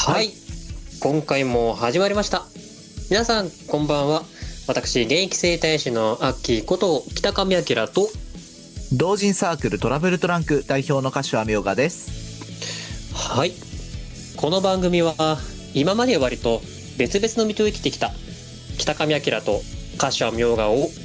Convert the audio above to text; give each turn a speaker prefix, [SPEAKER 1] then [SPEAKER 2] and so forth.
[SPEAKER 1] はい、今回も始まりました。皆さんこんばんは。私現役整体師のアッキーこと北上彰と
[SPEAKER 2] 同人サークルトラベルトランク代表の柏明賀です。
[SPEAKER 1] はい、この番組は今まで割と別々の道を生きてきた北上彰と柏明賀を